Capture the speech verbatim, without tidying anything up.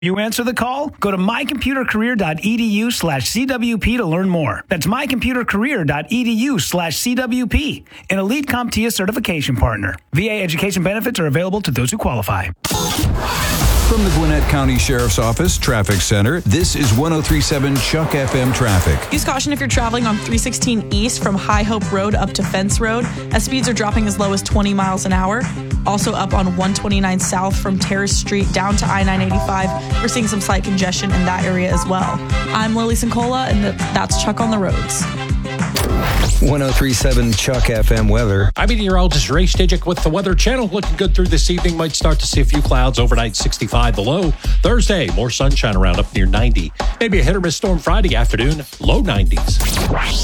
You answer the call? Go to mycomputercareer.edu slash CWP to learn more. That's mycomputercareer.edu slash CWP, an Elite CompTIA certification partner. V A education benefits are available to those who qualify. From the Gwinnett County Sheriff's Office Traffic Center, this is one oh three point seven Chuck F M traffic. Use caution if you're traveling on three sixteen East from High Hope Road up to Fence Road, as speeds are dropping as low as twenty miles an hour. Also up on one twenty-nine South from Terrace Street down to I nine eighty-five. We're seeing some slight congestion in that area as well. I'm Lily Sincola, and that's Chuck on the Roads. one oh three point seven Chuck F M weather. I'm meteorologist Ray Stijik with the Weather Channel. Looking good through this evening. Might start to see a few clouds overnight, sixty-five the low. Thursday, more sunshine around up near ninety. Maybe a hit or miss storm Friday afternoon, low nineties.